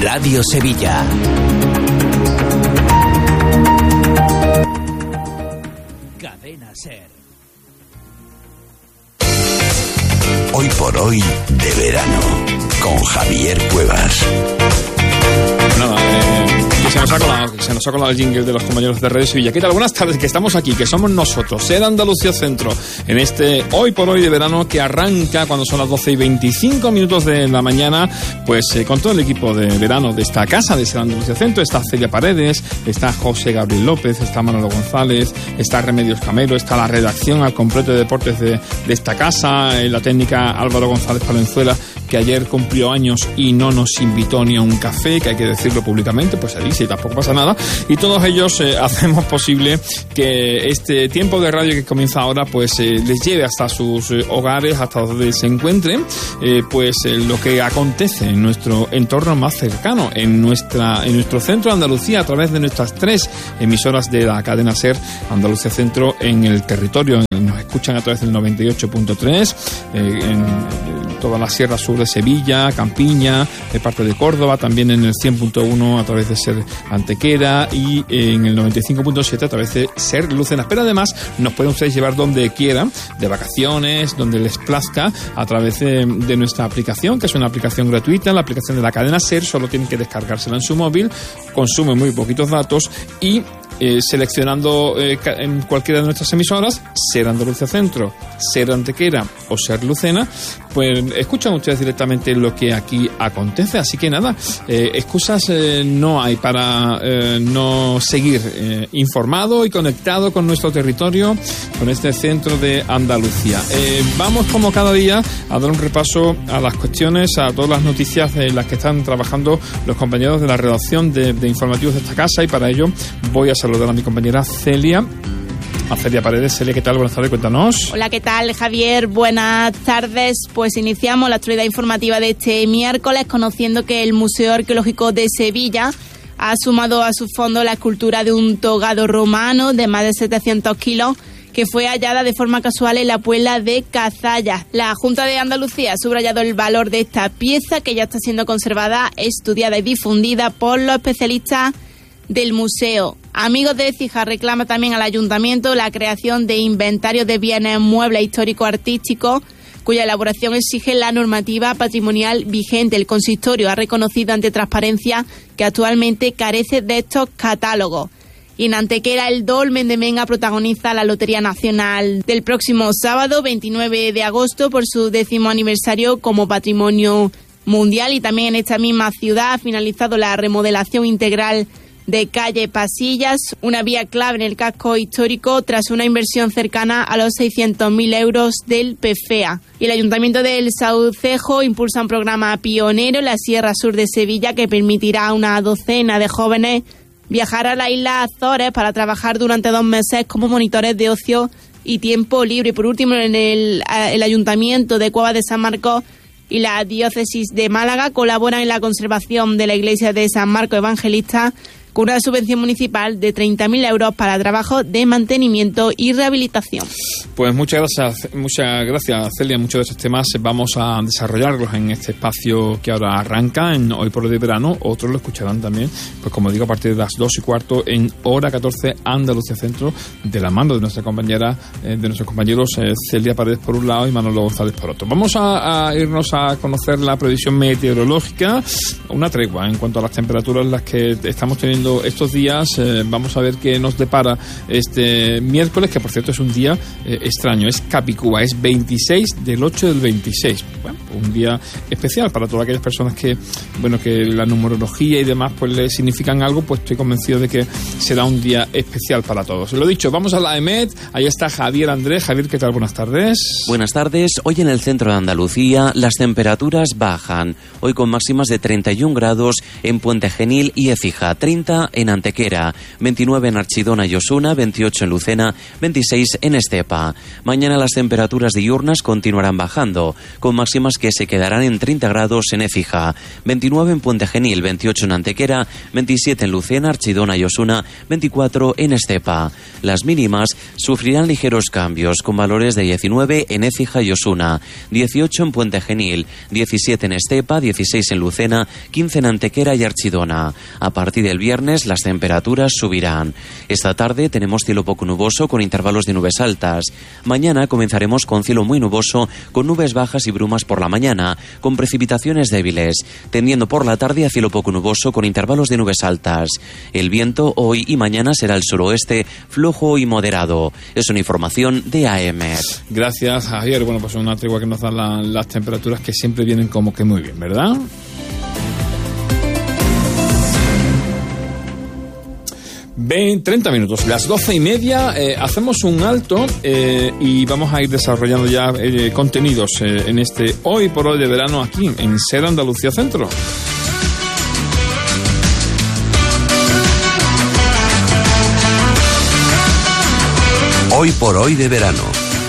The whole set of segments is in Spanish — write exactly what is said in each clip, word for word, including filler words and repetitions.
Radio Sevilla. Cadena Ser. Hoy por hoy de verano, con Javier Cuevas. Nada, eh, se nos ha colado, se nos ha colado el jingle de los compañeros de Radio Sevilla. ¿Qué tal? Buenas tardes, que estamos aquí, que somos nosotros, Ser Andalucía Centro, en este Hoy por Hoy de verano que arranca cuando son las doce y veinticinco minutos de la mañana, pues eh, con todo el equipo de verano de esta casa de Ser Andalucía Centro. Está Celia Paredes, está José Gabriel López, está Manolo González, está Remedios Camero, está la redacción al completo de deportes de, de esta casa, eh, la técnica Álvaro González Palenzuela, que ayer cumplió años y no nos invitó ni a un café, que hay que decirlo públicamente, pues se dice y tampoco pasa nada. Y todos ellos eh, hacemos posible que este tiempo de radio que comienza ahora, pues eh, les lleve hasta sus eh, hogares, hasta donde se encuentren, eh, pues eh, lo que acontece en nuestro entorno más cercano, en nuestra en nuestro centro de Andalucía, a través de nuestras tres emisoras de la cadena SER Andalucía Centro en el territorio. Nos escuchan a través del noventa y ocho punto tres, eh, en, en toda la Sierra Sur de Sevilla, Campiña, de parte de Córdoba, también en el cien punto uno a través de SER Antequera y en el noventa y cinco punto siete a través de SER Lucenas. Pero además nos pueden ustedes llevar donde quieran, de vacaciones, donde les plazca, a través de, de nuestra aplicación, que es una aplicación gratuita, la aplicación de la cadena SER. Solo tienen que descargársela en su móvil, consume muy poquitos datos y Eh, seleccionando eh, en cualquiera de nuestras emisoras, SER Andalucía Centro, SER Antequera o SER Lucena, pues escuchan ustedes directamente lo que aquí acontece. Así que nada, eh, excusas eh, no hay para eh, no seguir eh, informado y conectado con nuestro territorio, con este centro de Andalucía. Eh, vamos como cada día a dar un repaso a las cuestiones, a todas las noticias de las que están trabajando los compañeros de la redacción de, de informativos de esta casa, y para ello voy a saludar a mi compañera Celia, a Celia Paredes. Celia, ¿qué tal? Buenas tardes, cuéntanos. Hola, ¿qué tal, Javier? Buenas tardes. Pues iniciamos la actualidad informativa de este miércoles conociendo que el Museo Arqueológico de Sevilla ha sumado a su fondo la escultura de un togado romano de más de setecientos kilos que fue hallada de forma casual en la puebla de Cazalla. La Junta de Andalucía ha subrayado el valor de esta pieza, que ya está siendo conservada, estudiada y difundida por los especialistas del museo. Amigos de Écija reclama también al ayuntamiento la creación de inventarios de bienes muebles históricos artísticos cuya elaboración exige la normativa patrimonial vigente. El consistorio ha reconocido ante Transparencia que actualmente carece de estos catálogos. Y en Antequera, el Dolmen de Menga protagoniza la Lotería Nacional del próximo sábado, veintinueve de agosto, por su décimo aniversario como patrimonio mundial. Y también en esta misma ciudad ha finalizado la remodelación integral de calle Pasillas, una vía clave en el casco histórico, tras una inversión cercana a los seiscientos mil euros del P F E A. Y el Ayuntamiento del Saucejo impulsa un programa pionero en la Sierra Sur de Sevilla que permitirá a una docena de jóvenes viajar a la isla Azores para trabajar durante dos meses como monitores de ocio y tiempo libre. Y por último, en el, el Ayuntamiento de Cuevas de San Marcos y la Diócesis de Málaga colaboran en la conservación de la iglesia de San Marcos Evangelista con una subvención municipal de treinta mil euros para trabajo de mantenimiento y rehabilitación. Pues muchas gracias, muchas gracias, Celia. Muchos de estos temas vamos a desarrollarlos en este espacio que ahora arranca en Hoy por Hoy de verano. Otros lo escucharán también, pues como digo, a partir de las dos y cuarto en Hora catorce Andalucía Centro, de la mano de nuestra compañera, eh, de nuestros compañeros eh, Celia Paredes por un lado y Manolo González por otro. Vamos a, a irnos a conocer la previsión meteorológica, una tregua en cuanto a las temperaturas las que estamos teniendo estos días. Eh, vamos a ver qué nos depara este miércoles, que por cierto es un día eh, extraño, es Capicúa, es veintiséis del ocho del veintiséis. Bueno, un día especial para todas aquellas personas que, bueno, que la numerología y demás pues le significan algo, pues estoy convencido de que será un día especial para todos. Lo dicho, vamos a la EMET, ahí está Javier Andrés. Javier, ¿qué tal? Buenas tardes. Buenas tardes. Hoy en el centro de Andalucía las temperaturas bajan, hoy con máximas de treinta y un grados en Puente Genil y Écija, treinta treinta en Antequera, veintinueve en Archidona y Osuna, veintiocho en Lucena, veintiséis en Estepa. Mañana las temperaturas diurnas continuarán bajando, con máximas que se quedarán en treinta grados en Écija, veintinueve en Puente Genil, veintiocho en Antequera, veintisiete en Lucena, Archidona y Osuna, veinticuatro en Estepa. Las mínimas sufrirán ligeros cambios, con valores de diecinueve en Écija y Osuna, dieciocho en Puente Genil, diecisiete en Estepa, dieciséis en Lucena, quince en Antequera y Archidona. A partir del viernes las temperaturas subirán. Esta tarde tenemos cielo poco nuboso con intervalos de nubes altas. Mañana comenzaremos con cielo muy nuboso, con nubes bajas y brumas por la mañana, con precipitaciones débiles, tendiendo por la tarde a cielo poco nuboso con intervalos de nubes altas. El viento hoy y mañana será el suroeste, flojo y moderado. Es una información de A M. Gracias, Javier. Bueno, pues una tregua que nos dan la, las temperaturas que siempre vienen como que muy bien, ¿verdad? veinte, treinta minutos, las doce y media, eh, hacemos un alto eh, y vamos a ir desarrollando ya eh, contenidos eh, en este Hoy por Hoy de verano aquí en SER Andalucía Centro. Hoy por Hoy de verano.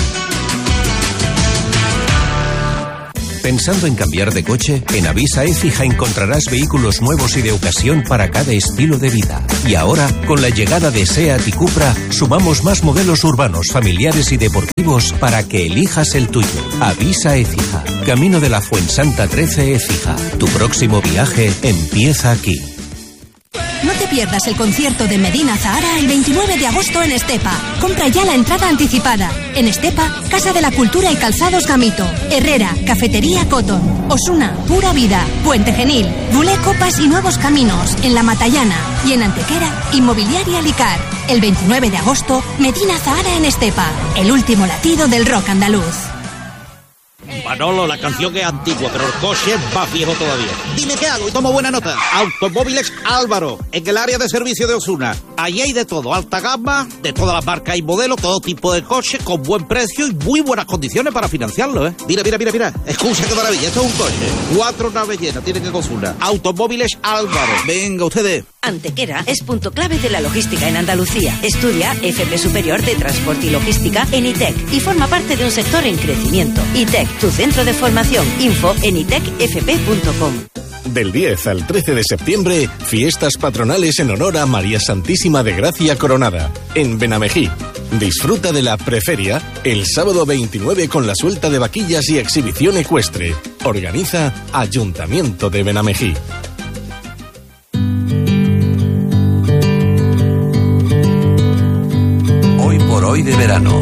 ¿Pensando en cambiar de coche? En Avisa Écija encontrarás vehículos nuevos y de ocasión para cada estilo de vida. Y ahora, con la llegada de SEAT y Cupra, sumamos más modelos urbanos, familiares y deportivos para que elijas el tuyo. Avisa Écija, camino de la Fuensanta trece Écija. Tu próximo viaje empieza aquí. No te pierdas el concierto de Medina Zahara el veintinueve de agosto en Estepa. Compra ya la entrada anticipada. En Estepa, Casa de la Cultura y Calzados Gamito. Herrera, Cafetería Cotton. Osuna, Pura Vida. Puente Genil, Bulé Copas y Nuevos Caminos. En La Matallana. Y en Antequera, Inmobiliaria Licar. El veintinueve de agosto, Medina Zahara en Estepa. El último latido del rock andaluz. Manolo, la canción es antigua, pero el coche es más viejo todavía. Dime qué hago y tomo buena nota. Automóviles Álvaro, en el área de servicio de Osuna. Allí hay de todo, alta gama, de todas las marcas y modelos, todo tipo de coches, con buen precio y muy buenas condiciones para financiarlo, ¿eh? Mira, mira, mira, mira. Escucha qué maravilla, esto es un coche. Cuatro naves llenas, tienen que Osuna. Automóviles Álvaro. Venga, ustedes. Antequera es punto clave de la logística en Andalucía. Estudia F P Superior de Transporte y Logística en I T E C y forma parte de un sector en crecimiento. I T E C, tu centro de formación. Info en i t e c f p punto com. Del diez al trece de septiembre, fiestas patronales en honor a María Santísima de Gracia Coronada, en Benamejí. Disfruta de la preferia el sábado veintinueve con la suelta de vaquillas y exhibición ecuestre. Organiza Ayuntamiento de Benamejí. Hoy por Hoy de verano.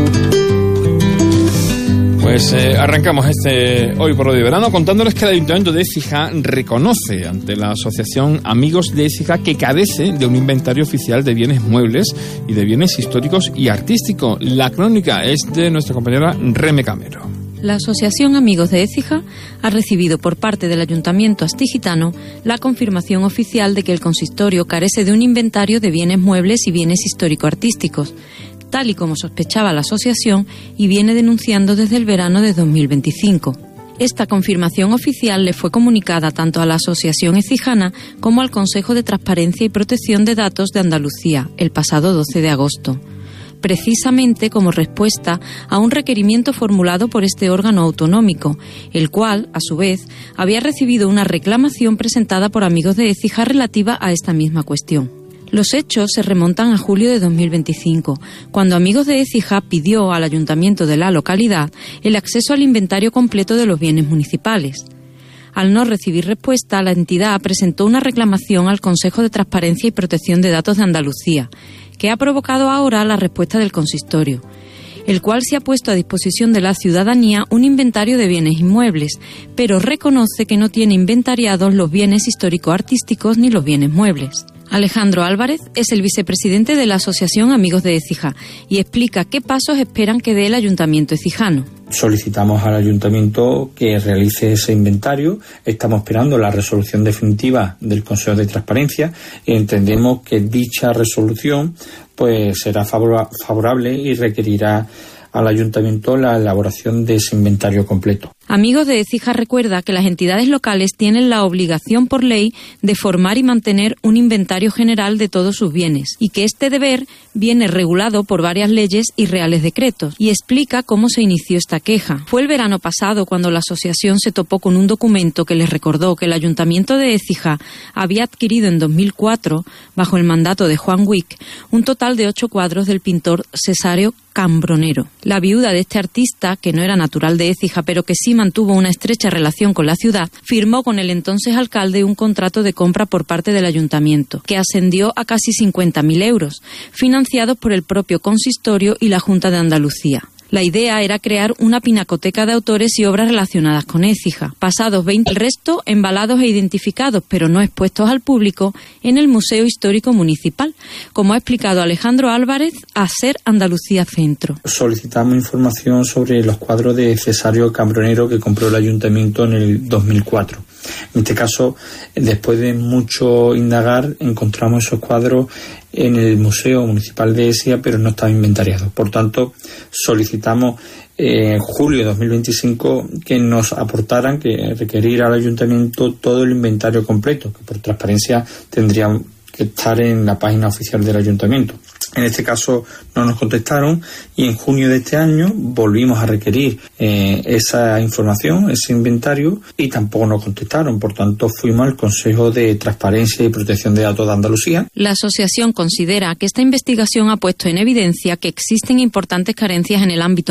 Pues eh, arrancamos este Hoy por Hoy de verano contándoles que el Ayuntamiento de Écija reconoce ante la Asociación Amigos de Écija que carece de un inventario oficial de bienes muebles y de bienes históricos y artísticos. La crónica es de nuestra compañera Reme Camero. La Asociación Amigos de Écija ha recibido por parte del Ayuntamiento astigitano la confirmación oficial de que el consistorio carece de un inventario de bienes muebles y bienes histórico-artísticos, tal y como sospechaba la asociación y viene denunciando desde el verano de dos mil veinticinco. Esta confirmación oficial le fue comunicada tanto a la Asociación Écijana como al Consejo de Transparencia y Protección de Datos de Andalucía el pasado doce de agosto, precisamente como respuesta a un requerimiento formulado por este órgano autonómico, el cual, a su vez, había recibido una reclamación presentada por Amigos de Écija relativa a esta misma cuestión. Los hechos se remontan a julio de dos mil veinticinco, cuando Amigos de Écija pidió al ayuntamiento de la localidad el acceso al inventario completo de los bienes municipales. Al no recibir respuesta, la entidad presentó una reclamación al Consejo de Transparencia y Protección de Datos de Andalucía, que ha provocado ahora la respuesta del consistorio, el cual se ha puesto a disposición de la ciudadanía un inventario de bienes inmuebles, pero reconoce que no tiene inventariados los bienes histórico-artísticos ni los bienes muebles. Alejandro Álvarez es el vicepresidente de la Asociación Amigos de Écija y explica qué pasos esperan que dé el Ayuntamiento écijano. Solicitamos al Ayuntamiento que realice ese inventario. Estamos esperando la resolución definitiva del Consejo de Transparencia y entendemos que dicha resolución pues será favorable y requerirá al Ayuntamiento la elaboración de ese inventario completo. Amigos de Écija recuerda que las entidades locales tienen la obligación por ley de formar y mantener un inventario general de todos sus bienes y que este deber viene regulado por varias leyes y reales decretos, y explica cómo se inició esta queja. Fue el verano pasado cuando la asociación se topó con un documento que les recordó que el Ayuntamiento de Écija había adquirido en dos mil cuatro, bajo el mandato de Juan Wick, un total de ocho cuadros del pintor Cesáreo Cambronero. La viuda de este artista, que no era natural de Écija, pero que sí mantuvo una estrecha relación con la ciudad, firmó con el entonces alcalde un contrato de compra por parte del ayuntamiento, que ascendió a casi cincuenta mil euros, financiados por el propio consistorio y la Junta de Andalucía. La idea era crear una pinacoteca de autores y obras relacionadas con Écija, pasados veinte, el resto embalados e identificados, pero no expuestos al público, en el Museo Histórico Municipal, como ha explicado Alejandro Álvarez a SER Andalucía Centro. Solicitamos información sobre los cuadros de Cesáreo Cambronero que compró el ayuntamiento en el dos mil cuatro. En este caso, después de mucho indagar, encontramos esos cuadros en el Museo Municipal de Écija, pero no estaban inventariados. Por tanto, solicitamos eh, en julio de dos mil veinticinco que nos aportaran, que requerir al ayuntamiento todo el inventario completo, que por transparencia tendrían que estar en la página oficial del ayuntamiento. En este caso no nos contestaron y en junio de este año volvimos a requerir eh, esa información, ese inventario, y tampoco nos contestaron. Por tanto, fuimos al Consejo de Transparencia y Protección de Datos de Andalucía. La asociación considera que esta investigación ha puesto en evidencia que existen importantes carencias en el ámbito